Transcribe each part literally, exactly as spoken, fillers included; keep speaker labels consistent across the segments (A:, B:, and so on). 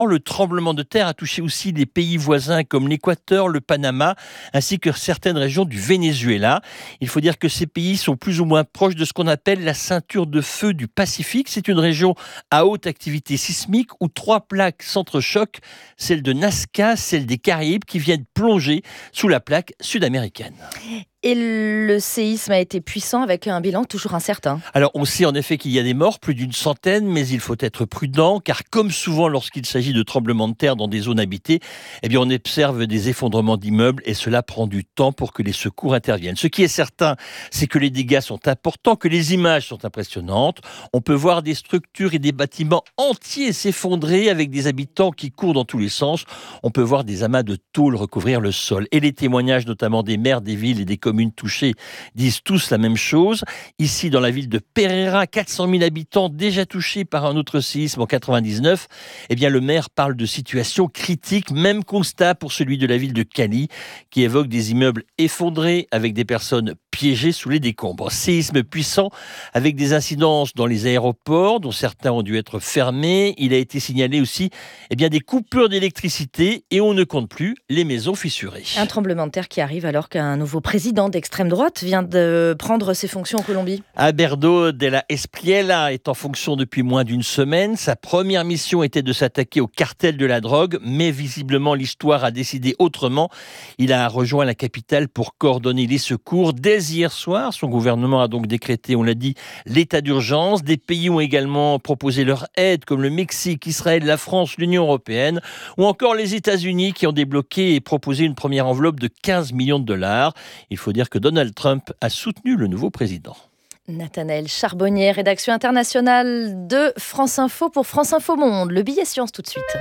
A: Le tremblement de terre a touché aussi des pays voisins comme l'Équateur, le Panama, ainsi que certaines régions du Venezuela. Il faut dire que ces pays sont plus ou moins proches de ce qu'on appelle la ceinture de feu du Pacifique. C'est une région à haute activité sismique où trois plaques s'entrechoquent, celle de Nazca, celle des Caraïbes, qui viennent plonger sous la plaque sud-américaine.
B: Et le séisme a été puissant avec un bilan toujours incertain.
A: Alors on sait en effet qu'il y a des morts, plus d'une centaine, mais il faut être prudent car comme souvent lorsqu'il s'agit de tremblements de terre dans des zones habitées, eh bien on observe des effondrements d'immeubles et cela prend du temps pour que les secours interviennent. Ce qui est certain, c'est que les dégâts sont importants, que les images sont impressionnantes. On peut voir des structures et des bâtiments entiers s'effondrer avec des habitants qui courent dans tous les sens. On peut voir des amas de tôles recouvrir le sol. Et les témoignages notamment des maires des villes et des communes communes touchées disent tous la même chose. Ici, dans la ville de Pereira, quatre cent mille habitants déjà touchés par un autre séisme en quatre-vingt-dix-neuf. Eh bien, le maire parle de situation critique. Même constat pour celui de la ville de Cali, qui évoque des immeubles effondrés avec des personnes piégées sous les décombres. Séisme puissant avec des incidences dans les aéroports, dont certains ont dû être fermés. Il a été signalé aussi eh bien, des coupures d'électricité et on ne compte plus les maisons fissurées.
B: Un tremblement de terre qui arrive alors qu'un nouveau président d'extrême droite vient de prendre ses fonctions en Colombie.
A: Alberto de la Espriella est en fonction depuis moins d'une semaine. Sa première mission était de s'attaquer au cartel de la drogue, mais visiblement l'histoire a décidé autrement. Il a rejoint la capitale pour coordonner les secours. Dès hier soir, son gouvernement a donc décrété, on l'a dit, l'état d'urgence. Des pays ont également proposé leur aide, comme le Mexique, Israël, la France, l'Union européenne, ou encore les États-Unis qui ont débloqué et proposé une première enveloppe de quinze millions de dollars. Il faut dire que Donald Trump a soutenu le nouveau président.
B: Nathanaël Charbonnier, rédaction internationale de France Info pour France Info Monde. Le billet science tout de suite.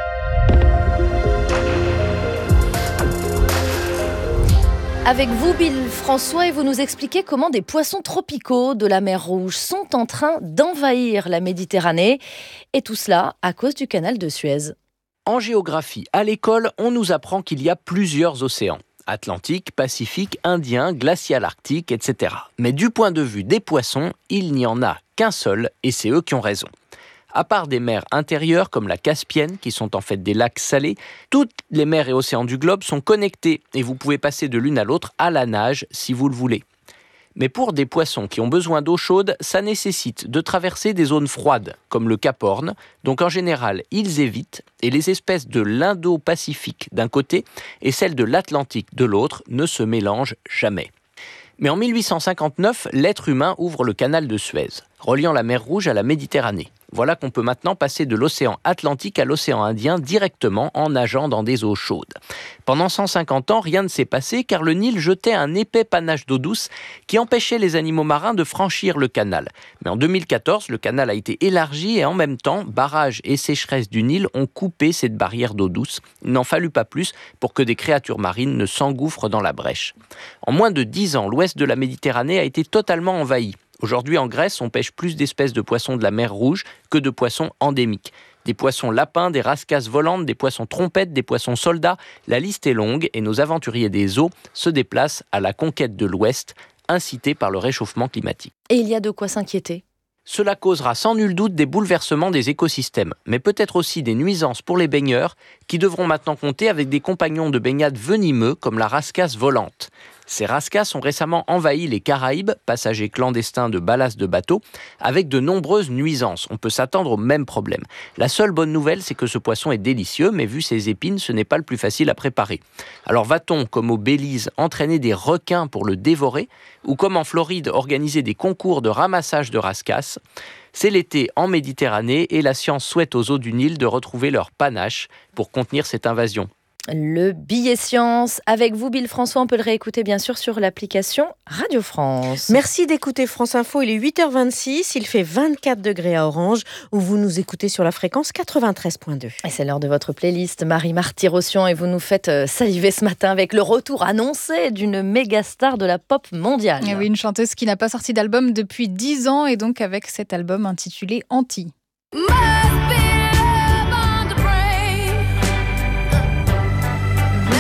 B: Avec vous, Bill François, et vous nous expliquez comment des poissons tropicaux de la mer Rouge sont en train d'envahir la Méditerranée. Et tout cela à cause du canal de Suez.
C: En géographie, à l'école, on nous apprend qu'il y a plusieurs océans. Atlantique, Pacifique, Indien, glacial arctique, et cetera. Mais du point de vue des poissons, il n'y en a qu'un seul, et c'est eux qui ont raison. À part des mers intérieures comme la Caspienne, qui sont en fait des lacs salés, toutes les mers et océans du globe sont connectés et vous pouvez passer de l'une à l'autre à la nage si vous le voulez. Mais pour des poissons qui ont besoin d'eau chaude, ça nécessite de traverser des zones froides, comme le Cap Horn, donc en général ils évitent, et les espèces de l'Indo-Pacifique d'un côté et celles de l'Atlantique de l'autre ne se mélangent jamais. Mais en mille huit cent cinquante-neuf, l'être humain ouvre le canal de Suez, reliant la mer Rouge à la Méditerranée. Voilà qu'on peut maintenant passer de l'océan Atlantique à l'océan Indien directement en nageant dans des eaux chaudes. Pendant cent cinquante ans, rien ne s'est passé car le Nil jetait un épais panache d'eau douce qui empêchait les animaux marins de franchir le canal. Mais en deux mille quatorze, le canal a été élargi et en même temps, barrages et sécheresse du Nil ont coupé cette barrière d'eau douce. Il n'en fallut pas plus pour que des créatures marines ne s'engouffrent dans la brèche. En moins de dix ans, l'ouest de la Méditerranée a été totalement envahi. Aujourd'hui, en Grèce, on pêche plus d'espèces de poissons de la mer Rouge que de poissons endémiques. Des poissons lapins, des rascasses volantes, des poissons trompettes, des poissons soldats. La liste est longue et nos aventuriers des eaux se déplacent à la conquête de l'Ouest, incités par le réchauffement climatique.
B: Et il y a de quoi s'inquiéter.
C: Cela causera sans nul doute des bouleversements des écosystèmes, mais peut-être aussi des nuisances pour les baigneurs qui devront maintenant compter avec des compagnons de baignade venimeux comme la rascasse volante. Ces rascasses ont récemment envahi les Caraïbes, passagers clandestins de ballast de bateaux, avec de nombreuses nuisances. On peut s'attendre au même problème. La seule bonne nouvelle, c'est que ce poisson est délicieux, mais vu ses épines, ce n'est pas le plus facile à préparer. Alors va-t-on, comme au Belize, entraîner des requins pour le dévorer, ou comme en Floride, organiser des concours de ramassage de rascasses ? C'est l'été en Méditerranée et la science souhaite aux eaux du Nil de retrouver leur panache pour contenir cette invasion.
B: Le billet science avec vous, Bill François. On peut le réécouter bien sûr sur l'application Radio France.
D: Merci d'écouter France Info. Il est huit heures vingt-six. Il fait vingt-quatre degrés à Orange où vous nous écoutez sur la fréquence quatre-vingt-treize virgule deux.
B: Et c'est l'heure de votre playlist Marie-Marty Rossian et vous nous faites saliver ce matin avec le retour annoncé d'une méga star de la pop mondiale.
E: Et oui, une chanteuse qui n'a pas sorti d'album depuis dix ans et donc avec cet album intitulé Anti. Vous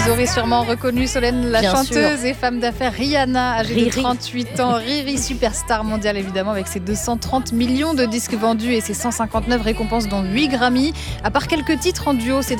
E: Vous aurez sûrement reconnu Solène, la
B: Bien
E: chanteuse
B: sûr.
E: et femme d'affaires Rihanna, âgée
B: Riri.
E: de trente-huit ans. Riri, superstar mondiale évidemment, avec ses deux cent trente millions de disques vendus et ses cent cinquante-neuf récompenses dont huit Grammy. À part quelques titres en duo, c'est